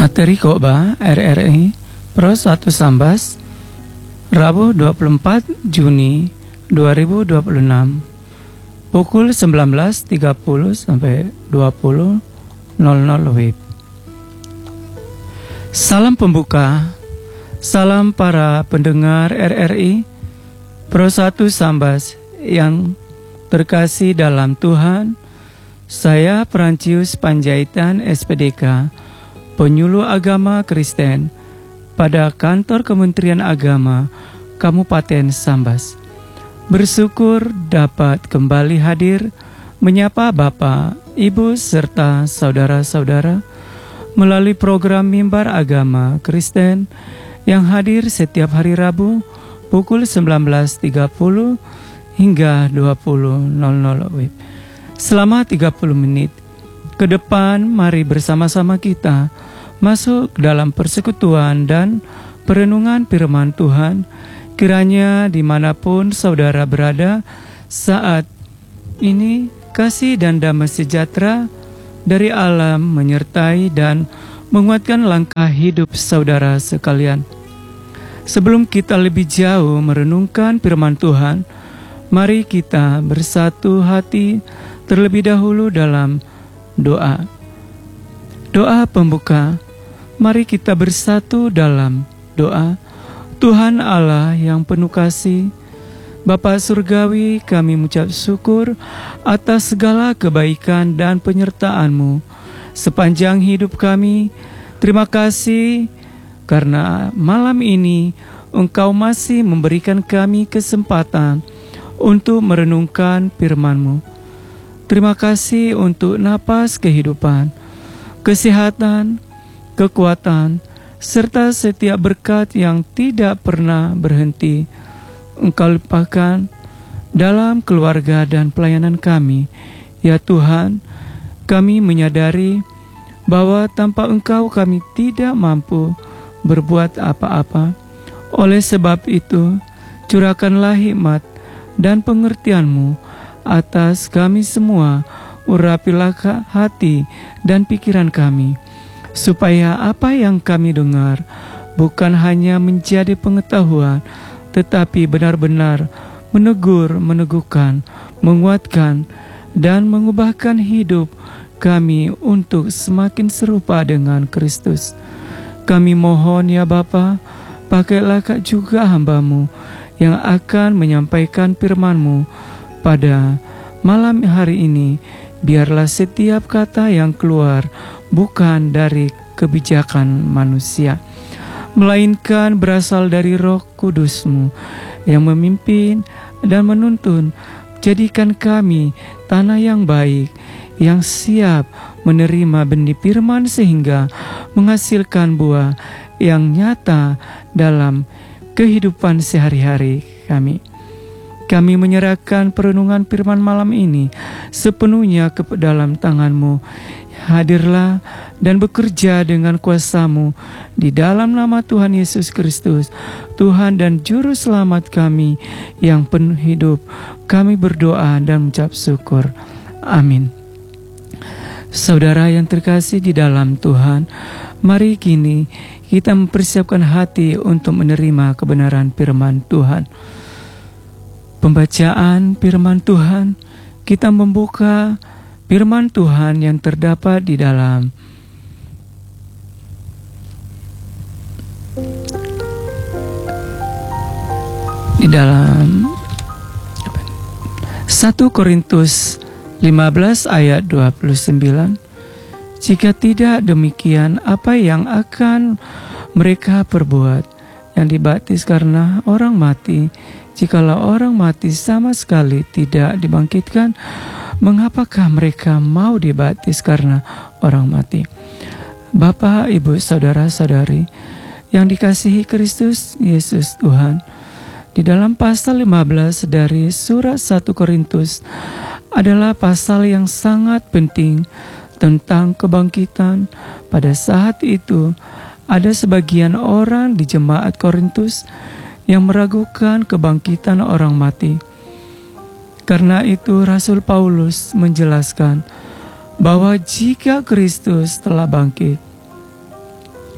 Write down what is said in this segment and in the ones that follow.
Materi khotbah RRI Pro 1 Sambas Rabu 24 Juni 2026 pukul 19.30 sampai 20.00 WIB. Salam pembuka, salam para pendengar RRI Pro 1 Sambas yang terkasih dalam Tuhan. Saya Francius Panjaitan SPDK, penyuluh agama Kristen pada Kantor Kementerian Agama Kabupaten Sambas. Bersyukur dapat kembali hadir menyapa Bapak, Ibu, serta saudara-saudara melalui program Mimbar Agama Kristen yang hadir setiap hari Rabu pukul 19.30 hingga 20.00 WIB. Selama 30 menit ke depan, mari bersama-sama kita masuk dalam persekutuan dan perenungan firman Tuhan. Kiranya dimanapun saudara berada saat ini, kasih dan damai sejahtera dari alam menyertai dan menguatkan langkah hidup saudara sekalian. Sebelum kita lebih jauh merenungkan firman Tuhan, mari kita bersatu hati terlebih dahulu dalam doa. Doa pembuka. Mari kita bersatu dalam doa. Tuhan Allah yang penuh kasih, Bapa Surgawi, kami mengucap syukur atas segala kebaikan dan penyertaan-Mu sepanjang hidup kami. Terima kasih karena malam ini Engkau masih memberikan kami kesempatan untuk merenungkan firman-Mu. Terima kasih untuk napas kehidupan, kesehatan, kekuatan, serta setiap berkat yang tidak pernah berhenti Engkau limpahkan dalam keluarga dan pelayanan kami. Ya Tuhan, kami menyadari bahwa tanpa Engkau kami tidak mampu berbuat apa-apa. Oleh sebab itu, curahkanlah hikmat dan pengertian-Mu atas kami semua. Urapilah hati dan pikiran kami, supaya apa yang kami dengar bukan hanya menjadi pengetahuan, tetapi benar-benar meneguhkan, menguatkan, dan mengubahkan hidup kami untuk semakin serupa dengan Kristus. Kami mohon ya Bapa, pakailah juga hamba-Mu yang akan menyampaikan firman-Mu pada malam hari ini. Biarlah setiap kata yang keluar bukan dari kebijakan manusia, melainkan berasal dari Roh Kudus-Mu yang memimpin dan menuntun. Jadikan kami tanah yang baik, yang siap menerima benih firman sehingga menghasilkan buah yang nyata dalam kehidupan sehari-hari kami. Kami menyerahkan perenungan firman malam ini sepenuhnya ke dalam tangan-Mu. Hadirlah dan bekerja dengan kuasa-Mu di dalam nama Tuhan Yesus Kristus, Tuhan dan Juru Selamat kami yang penuh hidup. Kami berdoa dan mengucap syukur. Amin. Saudara yang terkasih di dalam Tuhan, mari kini kita mempersiapkan hati untuk menerima kebenaran firman Tuhan. Pembacaan firman Tuhan, kita membuka firman Tuhan yang terdapat di dalam di 1 Korintus 15 ayat 29. Jika tidak demikian, apa yang akan mereka perbuat yang dibaptis karena orang mati? Jikalau orang mati sama sekali tidak dibangkitkan, mengapakah mereka mau dibaptis karena orang mati? Bapak, Ibu, saudara-saudari yang dikasihi Kristus Yesus Tuhan, di dalam pasal 15 dari surat 1 Korintus adalah pasal yang sangat penting tentang kebangkitan. Pada saat itu ada sebagian orang di jemaat Korintus yang meragukan kebangkitan orang mati. Karena itu Rasul Paulus menjelaskan bahwa jika Kristus telah bangkit,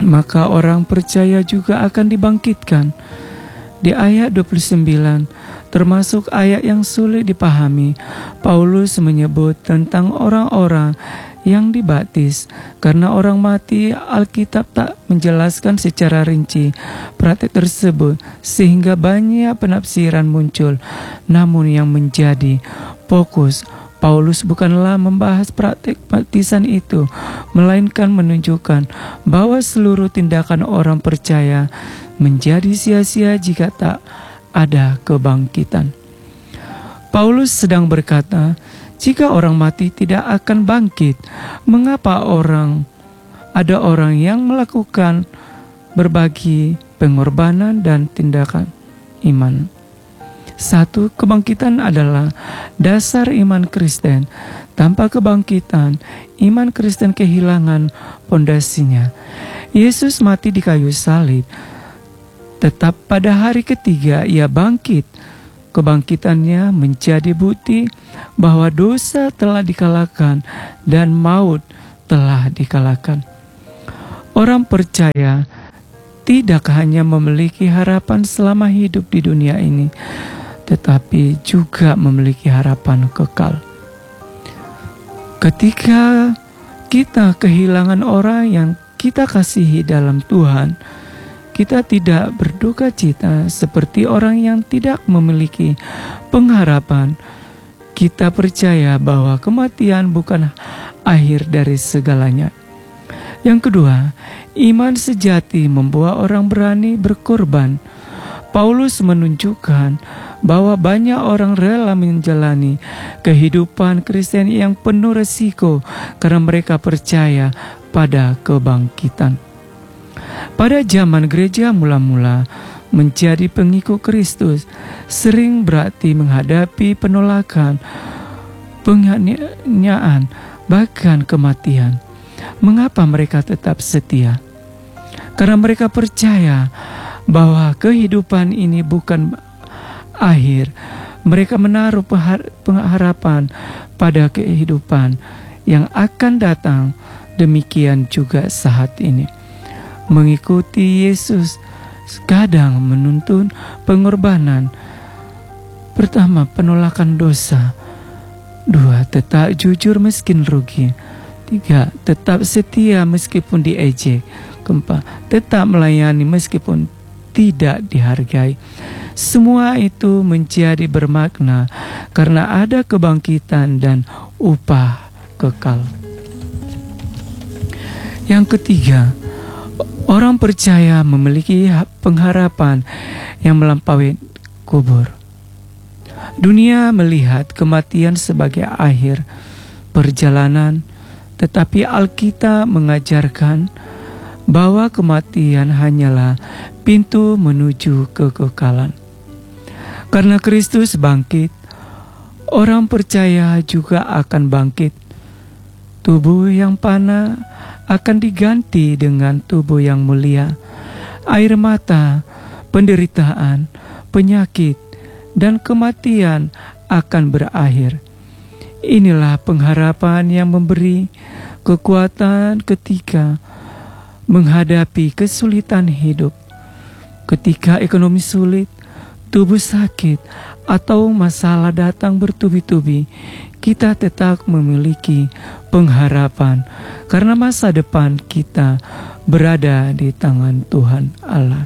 maka orang percaya juga akan dibangkitkan. Di ayat 29, termasuk ayat yang sulit dipahami, Paulus menyebut tentang orang-orang yang dibaptis. Karena orang mati, Alkitab tak menjelaskan secara rinci praktek tersebut, sehingga banyak penafsiran muncul. Namun yang menjadi fokus Paulus bukanlah membahas praktik baptisan itu, melainkan menunjukkan bahwa seluruh tindakan orang percaya menjadi sia-sia jika tak ada kebangkitan. Paulus sedang berkata, jika orang mati tidak akan bangkit, mengapa ada orang yang melakukan berbagi pengorbanan dan tindakan iman? Satu, kebangkitan adalah dasar iman Kristen. Tanpa kebangkitan, iman Kristen kehilangan fondasinya. Yesus mati di kayu salib, tetap pada hari ketiga ia bangkit. Kebangkitannya menjadi bukti bahwa dosa telah dikalahkan dan maut telah dikalahkan. Orang percaya tidak hanya memiliki harapan selama hidup di dunia ini, tetapi juga memiliki harapan kekal. Ketika kita kehilangan orang yang kita kasihi dalam Tuhan, kita tidak berduka cita seperti orang yang tidak memiliki pengharapan. Kita percaya bahwa kematian bukan akhir dari segalanya. Yang kedua, iman sejati membuat orang berani berkorban. Paulus menunjukkan bahwa banyak orang rela menjalani kehidupan Kristen yang penuh resiko karena mereka percaya pada kebangkitan. Pada zaman gereja mula-mula, menjadi pengikut Kristus sering berarti menghadapi penolakan, penganiayaan, bahkan kematian. Mengapa mereka tetap setia? Karena mereka percaya bahwa kehidupan ini bukan akhir. Mereka menaruh pengharapan pada kehidupan yang akan datang. Demikian juga saat ini. Mengikuti Yesus kadang menuntun pengorbanan. Pertama, penolakan dosa. Dua, tetap jujur meski rugi. Tiga, tetap setia meskipun diejek. Keempat, tetap melayani meskipun tidak dihargai. Semua itu menjadi bermakna karena ada kebangkitan dan upah kekal. Yang ketiga, orang percaya memiliki pengharapan yang melampaui kubur. Dunia melihat kematian sebagai akhir perjalanan, tetapi Alkitab mengajarkan bahwa kematian hanyalah pintu menuju kekekalan. Karena Kristus bangkit, orang percaya juga akan bangkit. Tubuh yang fana akan diganti dengan tubuh yang mulia. Air mata, penderitaan, penyakit, dan kematian akan berakhir. Inilah pengharapan yang memberi kekuatan ketika menghadapi kesulitan hidup. Ketika ekonomi sulit, tubuh sakit, atau masalah datang bertubi-tubi, kita tetap memiliki pengharapan karena masa depan kita berada di tangan Tuhan Allah.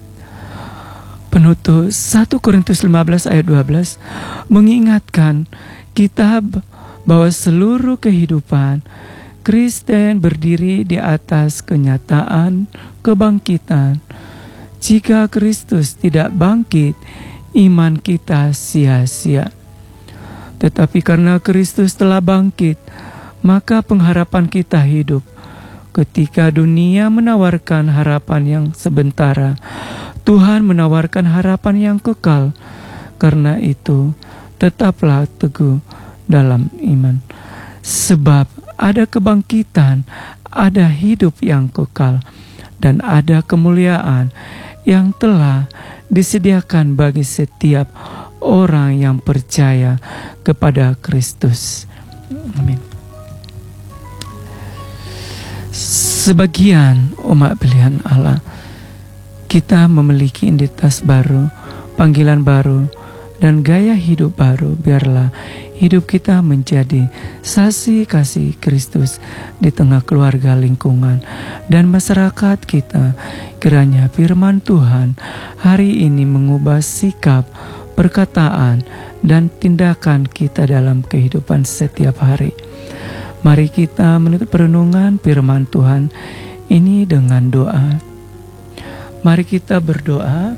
Penutup 1 Korintus 15 ayat 12 mengingatkan kita bahwa seluruh kehidupan Kristen berdiri di atas kenyataan kebangkitan. Jika Kristus tidak bangkit, iman kita sia-sia. Tetapi karena Kristus telah bangkit, maka pengharapan kita hidup. Ketika dunia menawarkan harapan yang sementara, Tuhan menawarkan harapan yang kekal. Karena itu, tetaplah teguh dalam iman. Sebab ada kebangkitan, ada hidup yang kekal, dan ada kemuliaan yang telah disediakan bagi setiap orang yang percaya kepada Kristus. Amin. sebagian umat pilihan Allah, kita memiliki identitas baru, panggilan baru, dan gaya hidup baru. Biarlah hidup kita menjadi saksi kasih Kristus di tengah keluarga, lingkungan, dan masyarakat kita. Kiranya firman Tuhan hari ini mengubah sikap, perkataan, dan tindakan kita dalam kehidupan setiap hari. Mari kita menutup perenungan firman Tuhan ini dengan doa. Mari kita berdoa.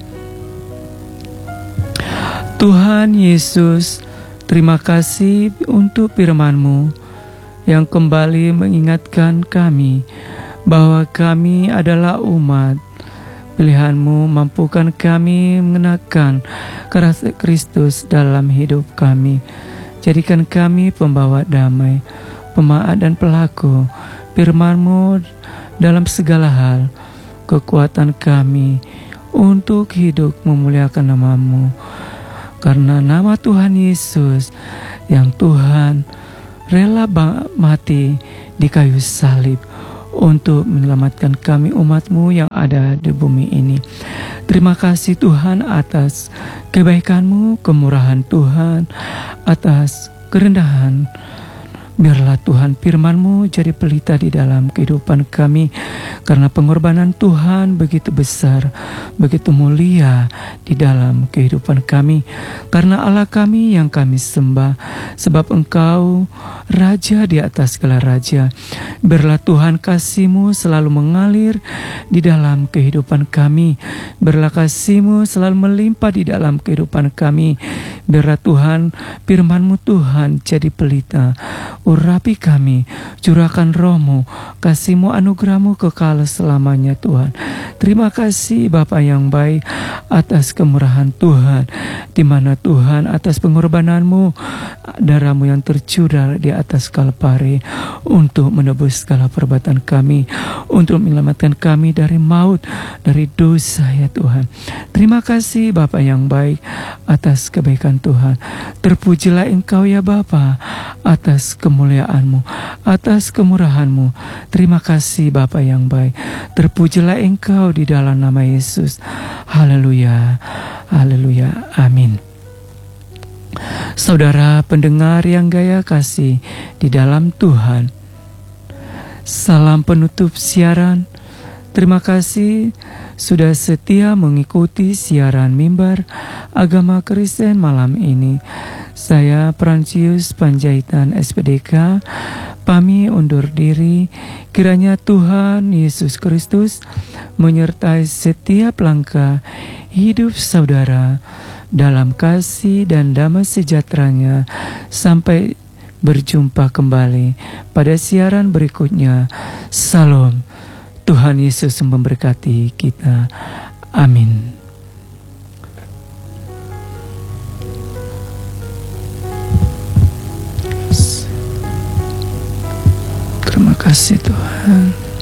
Tuhan Yesus, terima kasih untuk firman-Mu yang kembali mengingatkan kami bahwa kami adalah umat pilihan-Mu. Mampukan kami mengenakan karakter Kristus dalam hidup kami. Jadikan kami pembawa damai, pemaaf dan pelaku firman-Mu dalam segala hal. Kekuatan kami untuk hidup memuliakan nama-Mu, karena nama Tuhan Yesus yang Tuhan rela mati di kayu salib untuk menyelamatkan kami umat-Mu yang ada di bumi ini. Terima kasih Tuhan atas kebaikan-Mu, kemurahan Tuhan, atas kerendahan. Biarlah Tuhan firman-Mu jadi pelita di dalam kehidupan kami, karena pengorbanan Tuhan begitu besar, begitu mulia di dalam kehidupan kami. Karena Allah kami yang kami sembah, sebab Engkau Raja di atas segala raja. Biarlah Tuhan kasih-Mu selalu mengalir di dalam kehidupan kami. Biarlah kasih-Mu selalu melimpah di dalam kehidupan kami. Biarlah Tuhan firman-Mu Tuhan jadi pelita. Urapi kami, curahkan roh-Mu, kasih-Mu, anugerah-Mu kekal selamanya Tuhan. Terima kasih Bapa yang baik atas kemurahan Tuhan, di mana Tuhan atas pengorbanan-Mu, darah-Mu yang tercurah di atas Kalvari untuk menebus segala perbuatan kami, untuk menyelamatkan kami dari maut, dari dosa ya Tuhan. Terima kasih Bapa yang baik atas kebaikan Tuhan. Terpujilah Engkau ya Bapa atas kemuliaan-Mu, atas kemurahan-Mu. Terima kasih Bapa yang baik. Terpujilah Engkau di dalam nama Yesus. Haleluya, haleluya, amin. Saudara pendengar yang gaya kasih di dalam Tuhan, salam penutup siaran. Terima kasih sudah setia mengikuti siaran Mimbar Agama Kristen malam ini. Saya Francius Panjaitan SPDK pamit undur diri. Kiranya Tuhan Yesus Kristus menyertai setiap langkah hidup saudara dalam kasih dan damai sejahtera-Nya. Sampai berjumpa kembali pada siaran berikutnya. Salam. Tuhan Yesus memberkati kita. Amin. Terima kasih Tuhan.